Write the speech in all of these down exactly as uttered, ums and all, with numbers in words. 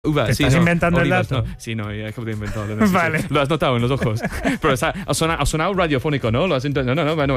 Uva, ¿Te sí, estás no, inventando olivas, el dato? No. Sí, no, ya acabo de inventarlo. No, sí, Vale. sí. Lo has notado en los ojos. Pero o sea, ha, sonado, ha sonado radiofónico, ¿no? Lo has int- No, no, no. Bueno.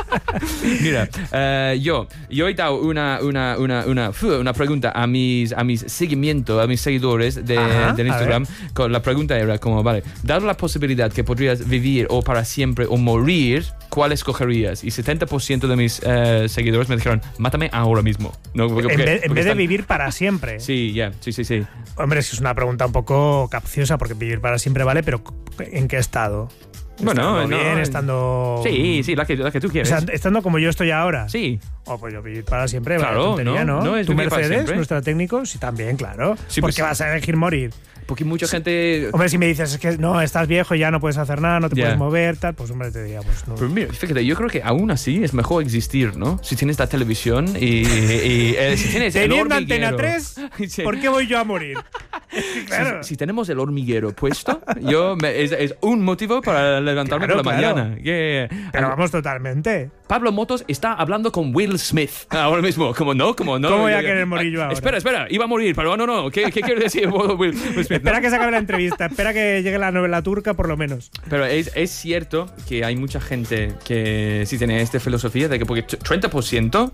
Mira, uh, yo, yo he dado una, una, una, una, una pregunta a mis, a mis seguimientos, a mis seguidores de, Ajá, del Instagram. Con, la pregunta era como, vale, dado la posibilidad que podrías vivir o para siempre o morir, ¿cuál escogerías? Y setenta por ciento de mis uh, seguidores me dijeron, mátame ahora mismo. No, porque, en porque, vez, en porque vez están... de vivir para siempre. Sí, ya, yeah, sí, sí, sí. Hombre, es que es una pregunta un poco capciosa, porque vivir para siempre vale, pero ¿en qué estado? Bueno, estando no, bien, no. estando... Sí, sí, la que, la que tú quieres. O sea, estando como yo estoy ahora. Sí. Oh, pues yo vivir para siempre, Claro, vaya tontería, ¿no? ¿no? No es ¿Tú, vivir para Mercedes, siempre. nuestra técnico? Sí, también, claro. Sí, ¿Por qué pues- vas a elegir morir? Porque mucha gente... Hombre, si me dices, es que no, estás viejo, ya no puedes hacer nada, no te Ya. puedes mover, tal, pues hombre, te diría, pues no. Pero mira, fíjate, yo creo que aún así es mejor existir, ¿no? Si tienes la televisión y... y eh, si tienes el Teniendo hormiguero... Antena tres, Sí. ¿por qué voy yo a morir? Claro. Si, si tenemos el hormiguero puesto, yo me- es, es un motivo para levantarme Claro, por la claro. mañana. Yeah. Pero Ah, vamos, totalmente. Pablo Motos está hablando con Will Smith ahora mismo. Como no, como no. ¿Cómo voy a Yo- querer morir yo Ah, ahora? Espera, espera, iba a morir, pero no, no. ¿Qué, qué quiere decir Will, Will Smith? Espera ¿no? que se acabe la entrevista, espera que llegue la novela turca, por lo menos. Pero es, es cierto que hay mucha gente que sí tiene esta filosofía de que porque treinta por ciento...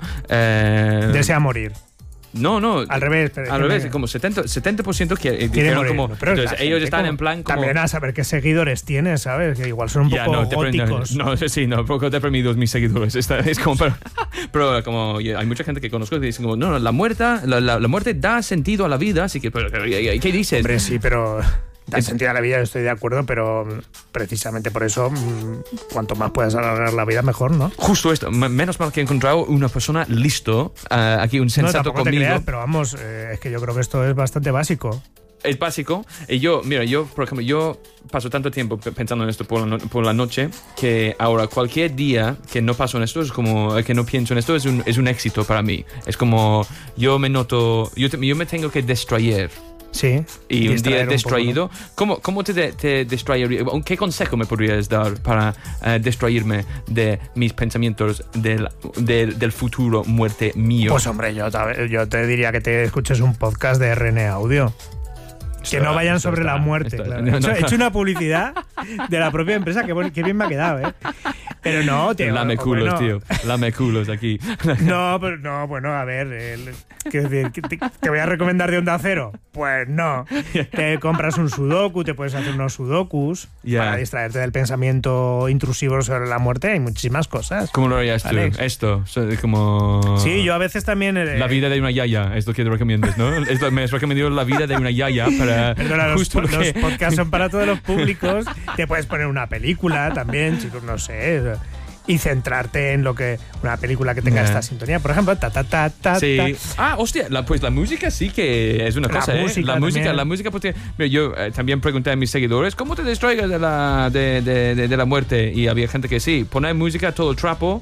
Eh, Desea morir. No, no. Al revés. pero Al que revés, me- como setenta, setenta por ciento que eh, quiere dijeron morir. como... No, pero entonces, la ellos gente están como- en plan como... También a saber qué seguidores tienes, ¿sabes? Que igual son un Ya, poco no, depre- góticos. No, no, sí, no, un poco deprimidos mis seguidores. Está- es como, pero, pero como y hay mucha gente que conozco que dicen como, no, no, la muerte, la, la, la muerte da sentido a la vida, así que, pero, pero, ¿qué dices? Hombre, sí, pero da sentido a la vida, yo estoy de acuerdo, pero precisamente por eso, mm, cuanto más puedas alargar la vida, mejor, ¿no? Justo esto, m- menos mal que he encontrado una persona listo, uh, aquí un No, sensato tampoco te conmigo. creas, pero vamos, eh, es que yo creo que esto es bastante básico. Es básico. Y yo, mira, yo, por ejemplo, yo paso tanto tiempo pe- pensando en esto por la, no- por la noche que ahora cualquier día que no paso en esto es como, que no pienso en esto es un, es un éxito para mí. Es como, yo me noto, yo, te- yo me tengo que distraer. Sí. Y un distraer día distraído, poco, ¿cómo, cómo te, de- te distraerías? ¿Qué consejo me podrías dar para eh, distraerme de mis pensamientos del, del, del futuro muerte mío? ¿no? Pues hombre, yo, te- yo te diría que te escuches un podcast de R N Audio. Que Esto- no vayan esto sobre está- la muerte, esto- claro. no, He hecho, no. he hecho una publicidad de la propia empresa, que, bon- que bien me ha quedado, ¿eh? Pero no, tío. Lame culos, bueno, tío. Lame culos aquí. No, pero no, bueno, a ver, el- quiero decir, que te, te voy a recomendar de Onda Cero. Pues no. Te compras un sudoku, te puedes hacer unos sudokus Ya. para distraerte del pensamiento intrusivo sobre la muerte. Hay muchísimas cosas. ¿Cómo lo harías tú? Alex. Esto, so- como... Sí, yo a veces también... eh, La vida de una yaya, es lo que te recomiendas, ¿no? Es lo- me has recomendado la vida de una yaya para Perdona, los, justo lo los que... podcasts son para todos los públicos. Te puedes poner una película también, chicos, no sé. Y centrarte en lo que una película que tenga Yeah. esta sintonía. Por ejemplo, ta ta ta ta. Sí. ta. Ah, hostia, la, pues la música sí que es una La cosa, ¿eh? música La música, también. la música, porque mira, yo eh, también pregunté a mis seguidores, ¿cómo te distraigas de la, de, de, de, de la muerte? Y había gente que sí, poner música todo el trapo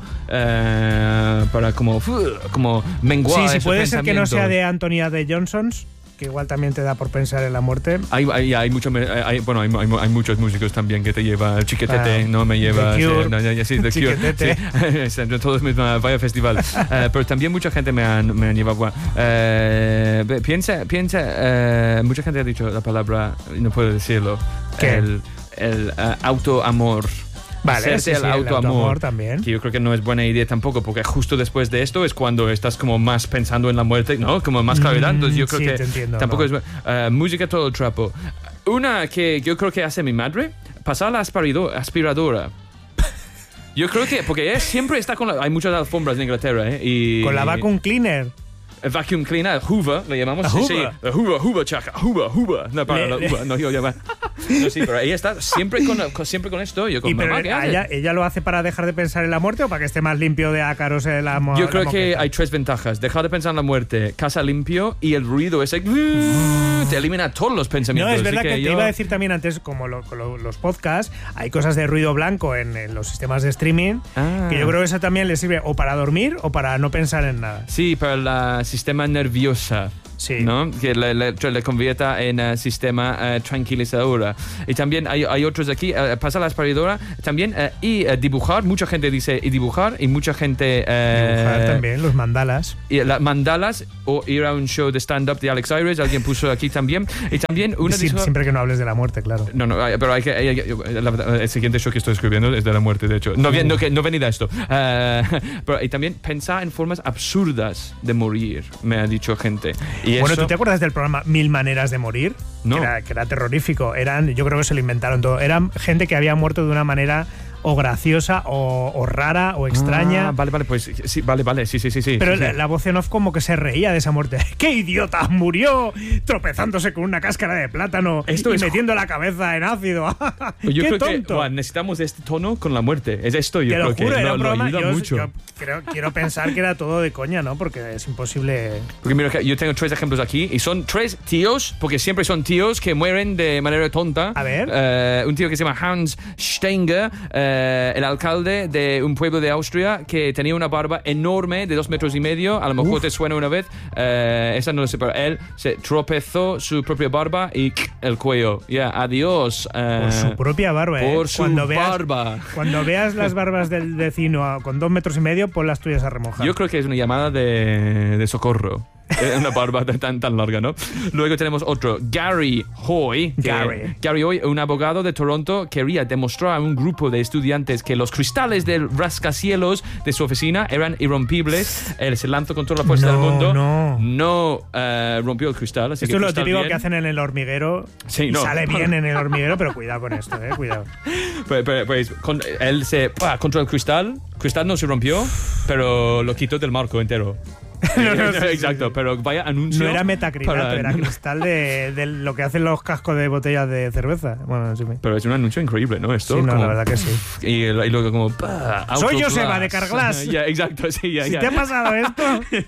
eh, para como, como menguar Sí, sí, esos puede ser que no sea pensamientos. de Antonia de Johnsons, que igual también te da por pensar en la muerte. Hay, hay, hay, mucho, hay, bueno, hay, hay, hay muchos músicos también que te lleva el chiquetete, Ah, no me lleva... The Cure. Sí, no, ya- ya- sí, The Cure. Chiquetete. Sí, es- todos mismos, vaya festival. Eh, pero también mucha gente me han, me han llevado... Eh, piensa, piensa eh, mucha gente ha dicho la palabra, no puedo decirlo, ¿Qué? el, el eh, autoamor. Vale, Hacerte sí, el sí, el autoamor, autoamor también. que yo creo que no es buena idea tampoco, porque justo después de esto es cuando estás como más pensando en la muerte, ¿no? Como más claridad. Entonces yo creo sí, que te entiendo, tampoco no. es uh, música todo el trapo. Una que yo creo que hace mi madre, pasar la aspirado- aspiradora. Yo creo que, porque ella siempre está con la, hay muchas alfombras en Inglaterra, ¿eh? Y, Con la vacuum cleaner. el vacuum cleaner, Hoover, le llamamos. La Sí, Hoover. sí, Hoover, Hoover, chaca, Hoover, Hoover. No, para Le- la le- Hoover, no, yo llamo. No, sí, pero ella está siempre con, con- siempre con esto. Yo con Y pero mamá, ¿qué hace? ella, ¿ella lo hace para dejar de pensar en la muerte o para que esté más limpio de ácaros en la mo- Yo la creo que moqueta? hay tres ventajas. Dejar de pensar en la muerte, casa limpio y el ruido ese te elimina todos los No, pensamientos. es verdad Así que, te yo- iba a decir también antes, como lo- con lo- los podcasts, hay cosas de ruido blanco en, en los sistemas de streaming, Ah. que yo creo que eso también le sirve o para dormir o para no pensar en nada. Sí, para el sistema nervioso. Sí. ¿no? Que le, le, le convierta en uh, sistema uh, tranquilizador. Y también hay, hay otros aquí, uh, pasa la aspiradora, también, uh, y uh, dibujar, mucha gente dice y dibujar, y mucha gente... Uh, dibujar también, los mandalas. Y las mandalas, o ir a un show de stand-up de Alex Ayres, alguien puso aquí también. Y también una sí, dijo, siempre que no hables de la muerte, claro. No, no, pero hay que... Hay, hay, la, el siguiente show que estoy escribiendo es de la muerte, de hecho. No, uh. no, que, no venida esto. Uh, pero y también pensar en formas absurdas de morir, me ha dicho gente. Y bueno, eso, ¿tú te acuerdas del programa Mil Maneras de Morir? No. Que era, que era terrorífico. Eran, yo creo que se lo inventaron todo. Eran gente que había muerto de una manera o graciosa o, o rara o extraña. Ah, vale, vale, pues sí, vale, vale, sí, sí, sí. sí Pero sí, la, sí. la voz en off como que se reía de esa muerte. ¡Qué idiota! Murió tropezándose con una cáscara de plátano Esto y es... metiendo la cabeza en ácido. Yo ¡Qué creo tonto! que bueno, necesitamos este tono con la muerte. Es esto, yo Te creo lo juro, que era no, un lo programa, ayuda yo, mucho. yo creo, quiero pensar que era todo de coña, ¿no? Porque es imposible. Porque mira, yo tengo tres ejemplos aquí y son tres tíos, porque siempre son tíos que mueren de manera tonta. A ver. Uh, un tío que se llama Hans Stenger, uh, el alcalde de un pueblo de Austria que tenía una barba enorme de dos metros y medio. A lo mejor Uf. te suena una vez. Uh, esa no lo sé, pero él se tropezó su propia barba y el cuello. Ya, yeah, adiós. Uh, por su propia barba, ¿eh? Por su cuando veas, barba. Cuando veas las barbas del vecino con dos metros y medio, pon las tuyas a remojar. Yo creo que es una llamada de, de socorro. Una barba tan, tan larga, ¿no? Luego tenemos otro, Gary Hoy. Que, Gary. Gary Hoy, un abogado de Toronto, quería demostrar a un grupo de estudiantes que los cristales del rascacielos de su oficina eran irrompibles. Él se lanzó con toda la fuerza no, del mundo. No, no uh, rompió el cristal. Así esto que es lo típico bien. que hacen en el hormiguero. Sí, y no. sale bien en el hormiguero, pero cuidado con esto, ¿eh? Cuidado. Pues, pues, pues con, él se... Ah, contra el cristal. El cristal no se rompió, pero lo quitó del marco entero. no, no, sí, Exacto, sí, sí. pero vaya anuncio. No era metacrilato, para... era cristal de, de lo que hacen los cascos de botellas de cerveza. Bueno, sí. Pero es un anuncio increíble, ¿no? Esto. Sí, no, como... la verdad que sí. Y, y luego como... Bah, Soy Joseba de Carglass. Ya, exacto, sí, ya, ¿Si ya. te ha pasado esto?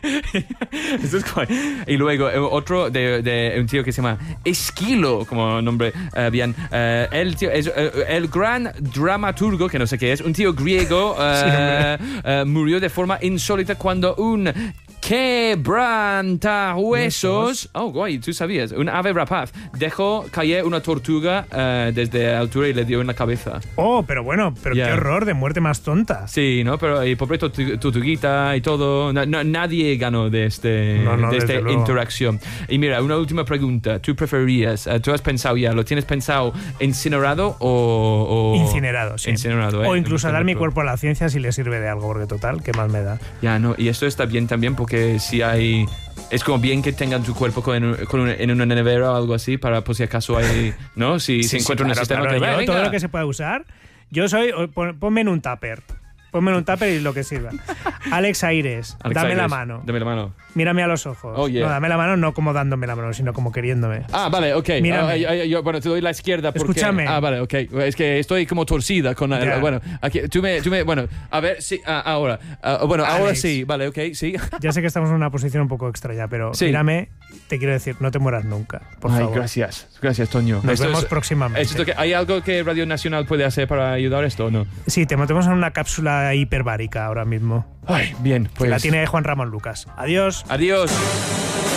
Esto es guay. Y luego otro de, de un tío que se llama Esquilo, como nombre uh, bien. Uh, el tío es uh, el gran dramaturgo, que no sé qué es, un tío griego uh, sí, uh, murió de forma insólita cuando un quebrantahuesos, oh guay, tú sabías, un ave rapaz dejó caer una tortuga uh, desde altura y le dio en la cabeza. Oh, pero bueno, pero yeah. Qué horror, de muerte más tonta. Sí, ¿no? Pero y pobre tortuguita y todo, no, no, nadie ganó de este no, no, de esta luego. interacción. Y mira, una última pregunta, ¿tú preferirías, uh, tú has pensado ya, lo tienes pensado incinerado o...? o incinerado, sí. Incinerado, ¿eh? O incluso dar mi cuerpo a la ciencia si le sirve de algo, porque total, ¿qué más me da? Ya, no, y esto está bien también porque que si hay... Es como bien que tengan tu cuerpo con, con una, en una nevera o algo así para por si acaso hay... ¿No? Si sí, se encuentra sí, un claro, sistema claro, que... Yo, venga. todo lo que se pueda usar. Yo soy... Ponme en un tupper. Ponme en un tupper y lo que sirva. Alex Ayres, Alex dame Ayres, la mano. Dame la mano. Mírame a los ojos. Oh, yeah. No, dame la mano no como dándome la mano, sino como queriéndome. Ah, vale, ok. Mírame. Uh, yo, yo, bueno, te doy la izquierda porque... Escúchame. Ah, vale, ok. Es que estoy como torcida con... Yeah. Uh, bueno, aquí, tú me, tú me... Bueno, a ver, sí, uh, ahora. Uh, bueno, Alex. Ahora sí, vale, ok, sí. Ya sé que estamos en una posición un poco extraña, pero sí. Mírame, te quiero decir, no te mueras nunca, por Ay, favor. gracias. Gracias, Toño. Nos esto vemos es, próximamente. Esto que, ¿hay algo que Radio Nacional puede hacer para ayudar esto o no? Sí, te metemos en una cápsula hiperbárica ahora mismo. Ay, bien, pues... La tiene Juan Ramón Lucas. Adiós. Adiós.